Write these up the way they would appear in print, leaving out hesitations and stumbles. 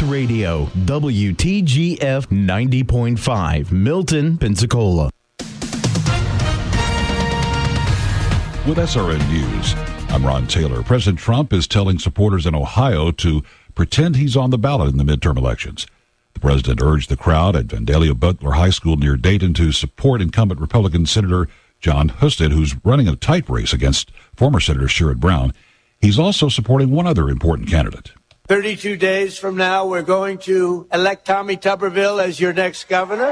Radio, WTGF 90.5, Milton, Pensacola. With SRN News, I'm Ron Taylor. President Trump is telling supporters in Ohio to pretend he's on the ballot in the midterm elections. The president urged the crowd at Vandalia Butler High School near Dayton to support incumbent Republican Senator Jon Husted, who's running a tight race against former Senator Sherrod Brown. He's also supporting one other important candidate. 32 days from now, we're going to elect Tommy Tuberville as your next governor.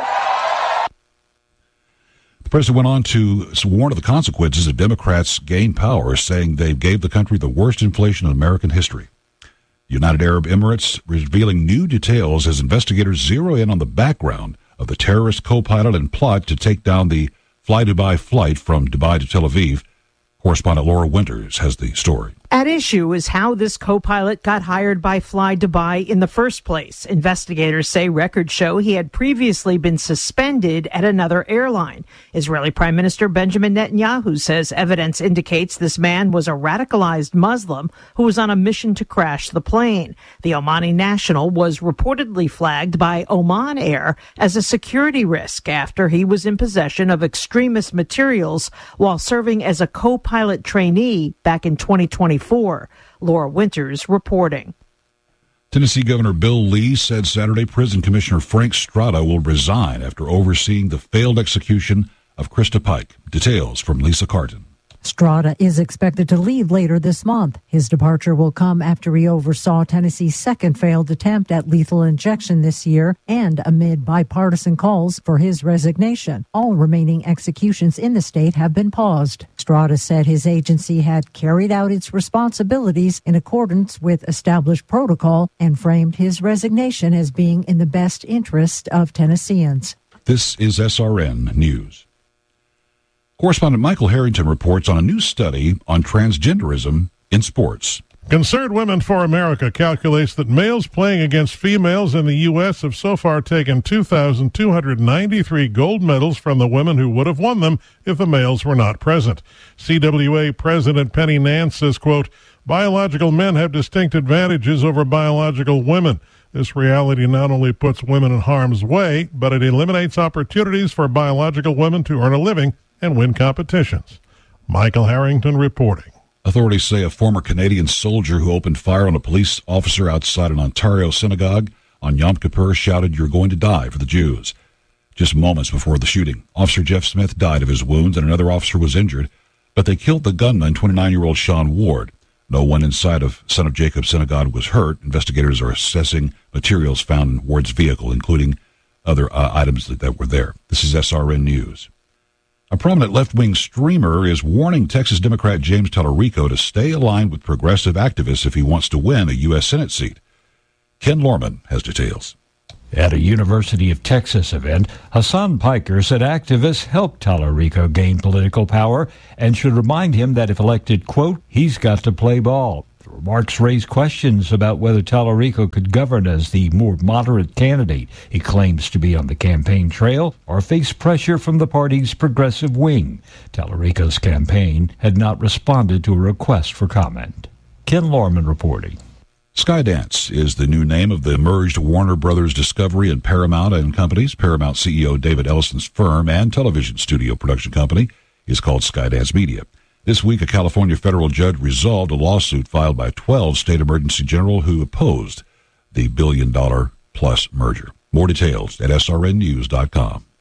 The president went on to warn of the consequences if Democrats gain power, saying they gave the country the worst inflation in American history. United Arab Emirates revealing new details as investigators zero in on the background of the terrorist co-pilot and plot to take down the Fly Dubai flight from Dubai to Tel Aviv. Correspondent Laura Winters has the story. At issue is how this co-pilot got hired by Fly Dubai in the first place. Investigators say records show he had previously been suspended at another airline. Israeli Prime Minister Benjamin Netanyahu says evidence indicates this man was a radicalized Muslim who was on a mission to crash the plane. The Omani national was reportedly flagged by Oman Air as a security risk after he was in possession of extremist materials while serving as a co-pilot trainee back in 2024. Laura Winters reporting. Tennessee Governor Bill Lee said Saturday prison commissioner Frank Strada will resign after overseeing the failed execution of Krista Pike. Details from Lisa Carton. Strada is expected to leave later this month. His departure will come after he oversaw Tennessee's second failed attempt at lethal injection this year and amid bipartisan calls for his resignation. All remaining executions in the state have been paused. Strada said his agency had carried out its responsibilities in accordance with established protocol and framed his resignation as being in the best interest of Tennesseans. This is SRN News. Correspondent Michael Harrington reports on a new study on transgenderism in sports. Concerned Women for America calculates that males playing against females in the U.S. have so far taken 2,293 gold medals from the women who would have won them if the males were not present. CWA President Penny Nance says, quote, biological men have distinct advantages over biological women. This reality not only puts women in harm's way, but it eliminates opportunities for biological women to earn a living and win competitions. Michael Harrington reporting. Authorities say a former Canadian soldier who opened fire on a police officer outside an Ontario synagogue on Yom Kippur shouted, "You're going to die," for the Jews. Just moments before the shooting, Officer Jeff Smith died of his wounds and another officer was injured, but they killed the gunman, 29-year-old Sean Ward. No one inside of Son of Jacob Synagogue was hurt. Investigators are assessing materials found in Ward's vehicle, including other items that were there. This is SRN News. A prominent left-wing streamer is warning Texas Democrat James Tallarico to stay aligned with progressive activists if he wants to win a U.S. Senate seat. Ken Lorman has details. At a University of Texas event, Hassan Piker said activists helped Tallarico gain political power and should remind him that if elected, quote, he's got to play ball. The remarks raised questions about whether Tallarico could govern as the more moderate candidate he claims to be on the campaign trail or face pressure from the party's progressive wing. Tallarico's campaign had not responded to a request for comment. Ken Lorman reporting. Skydance is the new name of the merged Warner Brothers Discovery and Paramount and Companies. Paramount CEO David Ellison's firm and television studio production company is called Skydance Media. This week, a California federal judge resolved a lawsuit filed by 12 state emergency generals who opposed the $1 billion-plus merger. More details at srnnews.com.